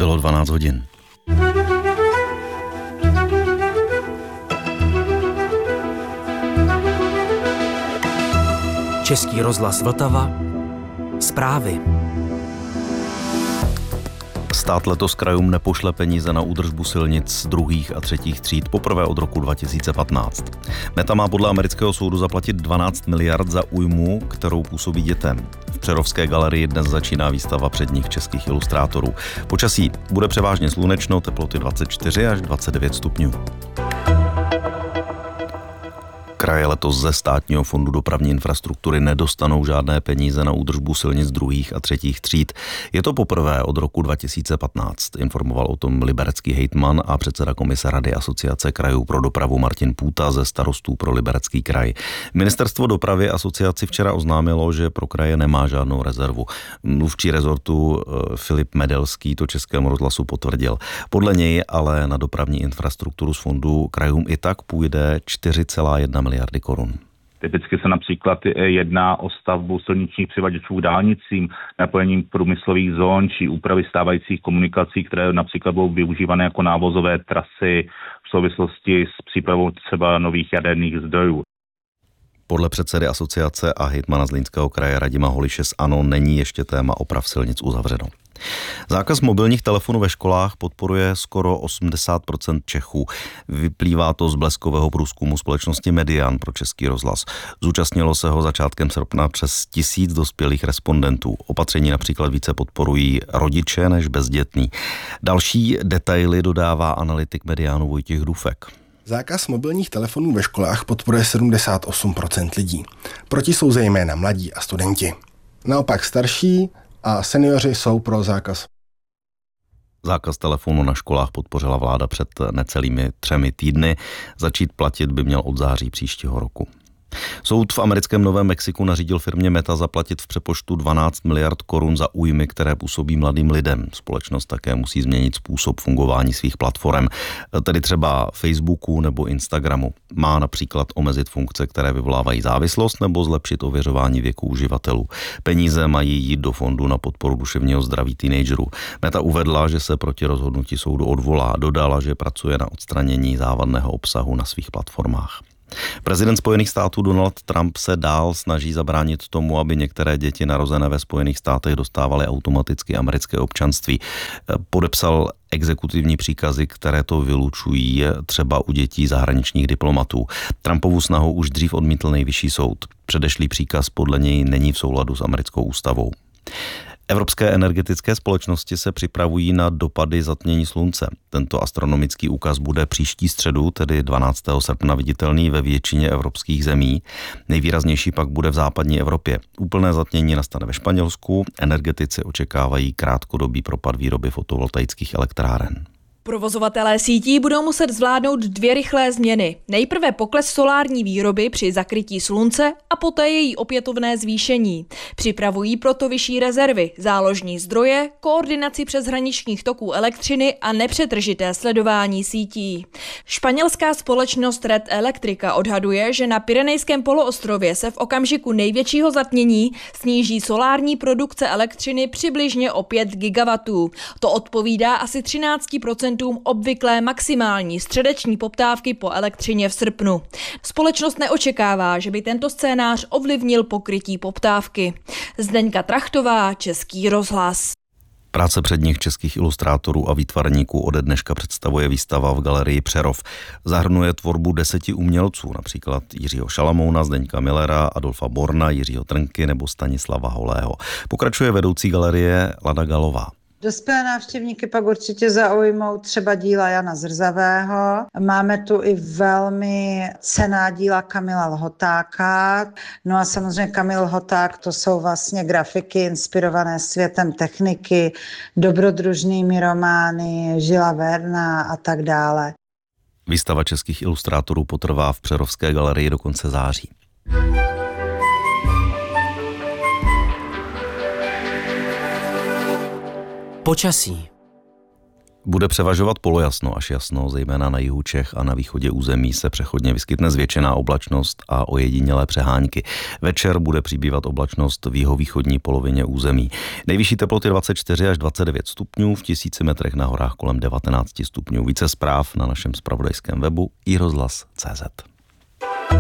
Bylo 12 hodin. Český rozhlas Vltava. Zprávy. Stát letos krajům nepošle peníze na údržbu silnic druhých a třetích tříd poprvé od roku 2015. Meta má podle amerického soudu zaplatit 12 miliard za újmu, kterou působí dětem. V Přerovské galerii dnes začíná výstava předních českých ilustrátorů. Počasí bude převážně slunečno, teploty 24 až 29 stupňů. Kraje letos ze Státního fondu dopravní infrastruktury nedostanou žádné peníze na údržbu silnic druhých a třetích tříd. Je to poprvé od roku 2015, informoval o tom liberecký hejtman a předseda komise Rady Asociace krajů pro dopravu Martin Půta ze Starostů pro Liberecký kraj. Ministerstvo dopravy asociaci včera oznámilo, že pro kraje nemá žádnou rezervu. Mluvčí rezortu Filip Medelský to Českému rozhlasu potvrdil. Podle něj ale na dopravní infrastrukturu z fondu krajům i tak půjde 4,1 miliardy korun. Typicky se například jedná o stavbu silničních přivaděčů k dálnicím, napojením průmyslových zón či úpravy stávajících komunikací, které například budou využívané jako návozové trasy v souvislosti s přípravou třeba nových jaderných zdrojů. Podle předsedy asociace a hejtmana Zlínského kraje Radima Holiše z ANO není ještě téma oprav silnic uzavřeno. Zákaz mobilních telefonů ve školách podporuje skoro 80% Čechů. Vyplývá to z bleskového průzkumu společnosti Median pro Český rozhlas. Zúčastnilo se ho začátkem srpna přes 1000 dospělých respondentů. Opatření například více podporují rodiče než bezdětní. Další detaily dodává analytik Medianu Vojtěch Dufek. Zákaz mobilních telefonů ve školách podporuje 78% lidí. Proti jsou zejména mladí a studenti. Naopak starší a seniori jsou pro zákaz. Zákaz telefonu na školách podpořila vláda před necelými 3 týdny. Začít platit by měl od září příštího roku. Soud v americkém Novém Mexiku nařídil firmě Meta zaplatit v přepočtu 12 miliard korun za újmy, které působí mladým lidem. Společnost také musí změnit způsob fungování svých platform, tedy třeba Facebooku nebo Instagramu. Má například omezit funkce, které vyvolávají závislost, nebo zlepšit ověřování věku uživatelů. Peníze mají jít do fondu na podporu duševního zdraví teenagerů. Meta uvedla, že se proti rozhodnutí soudu odvolá. Dodala, že pracuje na odstranění závadného obsahu na svých platformách. Prezident Spojených států Donald Trump se dál snaží zabránit tomu, aby některé děti narozené ve Spojených státech dostávaly automaticky americké občanství. Podepsal exekutivní příkazy, které to vylučují třeba u dětí zahraničních diplomatů. Trumpovu snahu už dřív odmítl Nejvyšší soud. Předešlý příkaz podle něj není v souladu s americkou ústavou. Evropské energetické společnosti se připravují na dopady zatmění slunce. Tento astronomický úkaz bude příští středu, tedy 12. srpna, viditelný ve většině evropských zemí. Nejvýraznější pak bude v západní Evropě. Úplné zatmění nastane ve Španělsku. Energetici očekávají krátkodobý propad výroby fotovoltaických elektráren. Provozovatelé sítí budou muset zvládnout 2 rychlé změny. Nejprve pokles solární výroby při zakrytí slunce a poté její opětovné zvýšení. Připravují proto vyšší rezervy, záložní zdroje, koordinaci přeshraničních toků elektřiny a nepřetržité sledování sítí. Španělská společnost Red Electrica odhaduje, že na Pyrenejském poloostrově se v okamžiku největšího zatmění sníží solární produkce elektřiny přibližně o 5 gigawatů. To odpovídá asi 13% obvyklé maximální středeční poptávky po elektřině v srpnu. Společnost neočekává, že by tento scénář ovlivnil pokrytí poptávky. Zdeňka Trachtová, Český rozhlas. Práce předních českých ilustrátorů a výtvarníků ode dneška představuje výstava v galerii Přerov. Zahrnuje tvorbu 10 umělců, například Jiřího Šalamouna, Zdeňka Millera, Adolfa Borna, Jiřího Trnky nebo Stanislava Holého. Pokračuje vedoucí galerie Lada Galová. Dospělé návštěvníky pak určitě zaujmou třeba díla Jana Zrzavého. Máme tu i velmi cenná díla Kamila Lhotáka. No a samozřejmě Kamil Lhoták, to jsou vlastně grafiky inspirované světem techniky, dobrodružnými romány, Žila Verna a tak dále. Výstava českých ilustrátorů potrvá v Přerovské galerii do konce září. Počasí. Bude převažovat polojasno až jasno, zejména na jihu Čech a na východě území se přechodně vyskytne zvětšená oblačnost a ojedinělé přehánky. Večer bude přibývat oblačnost v jihovýchodní polovině území. Nejvyšší teploty 24 až 29 stupňů, v 1000 metrech na horách kolem 19 stupňů. Více zpráv na našem zpravodajském webu iRozhlas.cz.